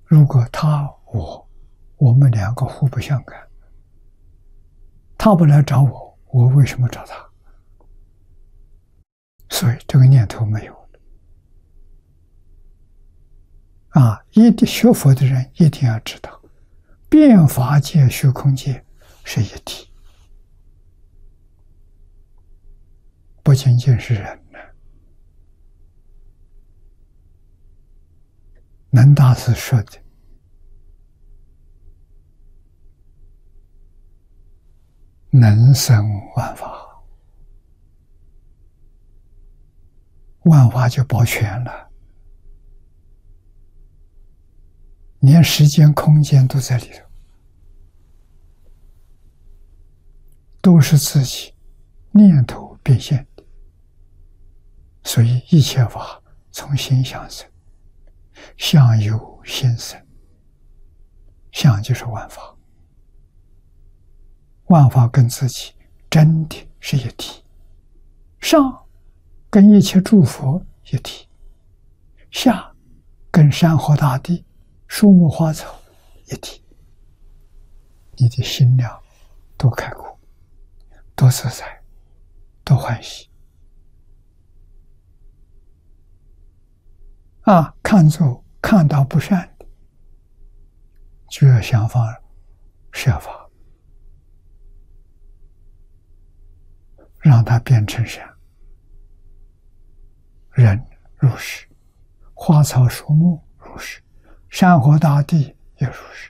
如果我们两个互不相干，他不来找我，我为什么找他？所以这个念头没有了。一定学佛的人一定要知道，变法界、虚空界是一体，不仅仅是人呢。能大师说的，能生万法，万法就保全了，连时间空间都在里头，都是自己念头变现的。所以一切法从心想生，相由心生，相就是万法，万法跟自己真的是一体，上跟一切诸佛一体，下跟山河大地、树木花草一体。你的心量多开阔，多自在，多欢喜。看到不善的，就要想法设法让它变成善。人如是，花草树木如是，山河大地也如是。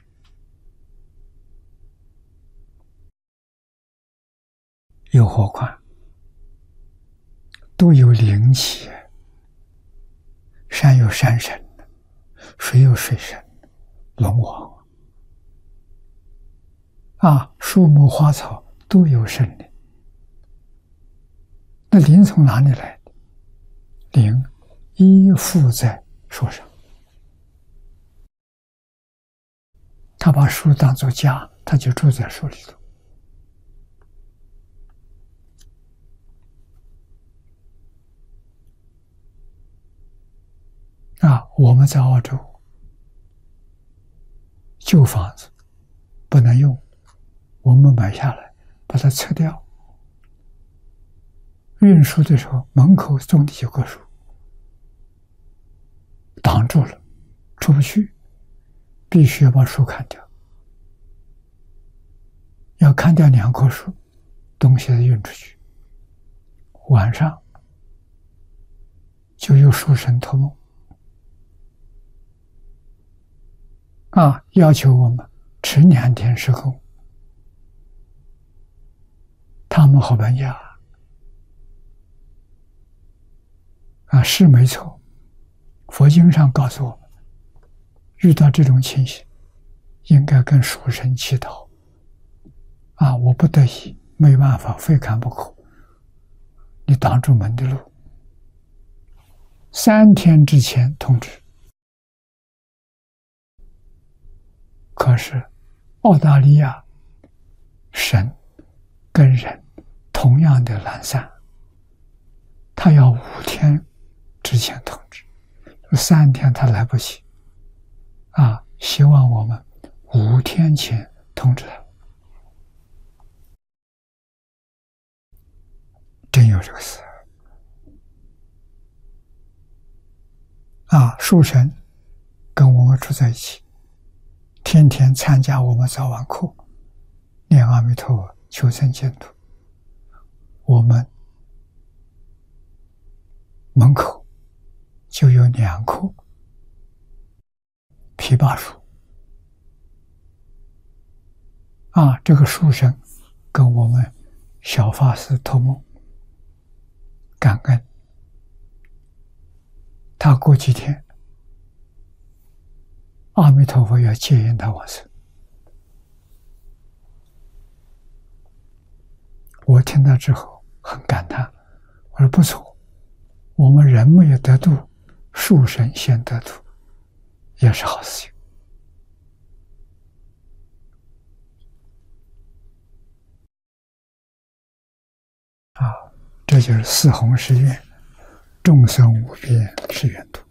又何况都有灵气，山有山神，水有水神，龙王树木花草都有神灵。那灵从哪里来的？灵依附在树上，他把树当作家，他就住在树里头。我们在澳洲旧房子不能用，我们买下来把它拆掉，运输的时候门口种的几棵树挡住了，出不去，必须要把树砍掉，要砍掉2棵树，东西再运出去。晚上就有树神托梦要求我们吃2天施工。他们好半家是没错。佛经上告诉我们，遇到这种情形，应该跟树神祈祷我不得已，没办法，非砍不可，你挡住门的路，3天之前通知。可是澳大利亚神跟人同样的懒散，他要5天之前通知，3天他来不及希望我们5天前通知他。真有这个事树神跟我们住在一起，天天参加我们早晚课，念阿弥陀佛，求生净土。我们门口就有2棵枇杷树这个树神跟我们小法师托梦感恩，他过几天阿弥陀佛要接引他往生。我听到之后很感叹，我说不错，我们人没有得度，树神先得度，也是好事情。这就是四弘誓愿，众生无边誓愿度。